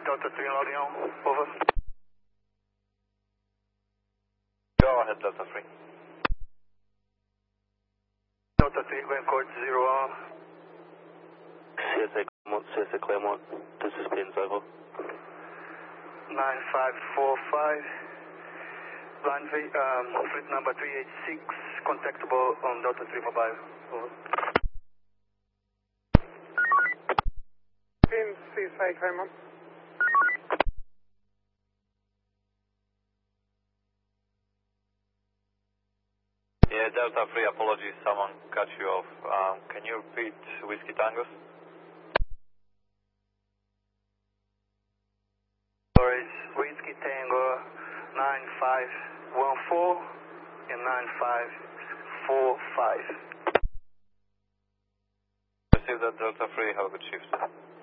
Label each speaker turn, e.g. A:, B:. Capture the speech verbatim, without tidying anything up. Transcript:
A: Delta three and Lorient, over.
B: Go ahead, Delta three.
A: Delta three, going code zero R.
C: C S A Claremont, C S A Claremont, this is Pins, over.
A: nine five four five, runway, um, fleet number three eight six, contactable on Delta three mobile, over.
D: Pins, C S A Claremont.
B: Yeah, Delta three, apologies, someone cut you off. Um, can you repeat Whiskey Tangos?
A: Sorry, Whiskey Tango nine five one four and nine five four five.
B: Receive that, Delta three, have a good shift.